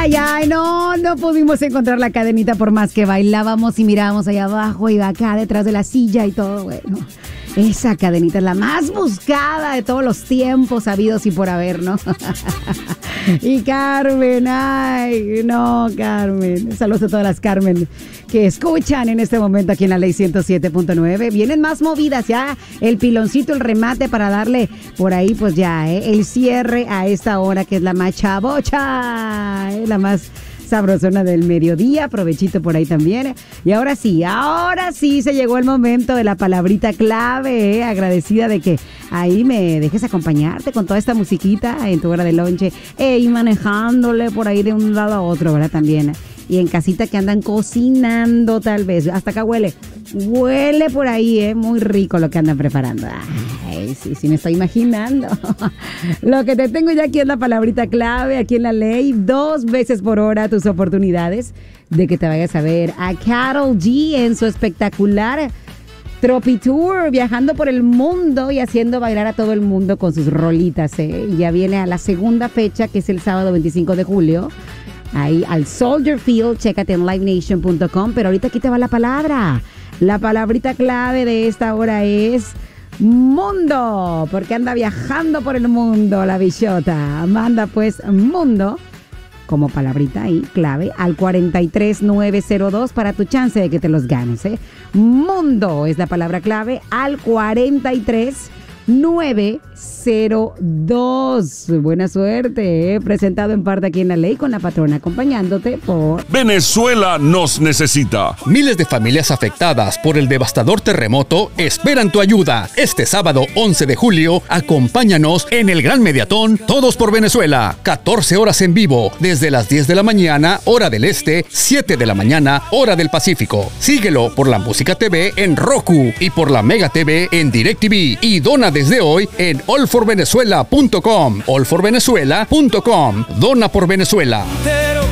Ay, no pudimos encontrar la cadenita por más que bailábamos y mirábamos allá abajo y acá detrás de la silla y todo, bueno. Esa cadenita es la más buscada de todos los tiempos habidos y por haber, ¿no? Y Carmen, ay, no, Carmen. Saludos a todas las Carmen que escuchan en este momento aquí en la Ley 107.9. Vienen más movidas ya, el piloncito, el remate para darle por ahí, pues ya, el cierre a esta hora que es la más chavocha, la más sabrosona del mediodía, provechito por ahí también. Y ahora sí se llegó el momento de la palabrita clave, agradecida de que ahí me dejes acompañarte con toda esta musiquita en tu hora de lonche, y manejándole por ahí de un lado a otro, ¿verdad? También. Y en casita que andan cocinando tal vez, hasta acá huele por ahí, muy rico lo que andan preparando. Ay, sí me estoy imaginando. Lo que te tengo ya aquí es la palabrita clave, aquí en la ley, 2 veces por hora tus oportunidades de que te vayas a ver a Karol G en su espectacular Tropi Tour, viajando por el mundo y haciendo bailar a todo el mundo con sus rolitas, Ya viene a la segunda fecha, que es el sábado 25 de julio. Ahí al Soldier Field, chécate en livenation.com, pero ahorita aquí te va la palabra. La palabrita clave de esta hora es mundo, porque anda viajando por el mundo la bichota. Manda pues mundo como palabrita ahí, clave, al 43902 para tu chance de que te los ganes, Mundo es la palabra clave al 43902. Buena suerte, presentado en parte aquí en la ley con la patrona acompañándote por Venezuela nos necesita. Miles de familias afectadas por el devastador terremoto esperan tu ayuda. Este sábado 11 de julio, acompáñanos en el Gran Mediatón Todos por Venezuela. 14 horas en vivo, desde las 10 de la mañana, hora del este, 7 de la mañana, hora del Pacífico. Síguelo por la Música TV en Roku y por la Mega TV en DirecTV y dona desde hoy en allforvenezuela.com. allforvenezuela.com. Dona por Venezuela.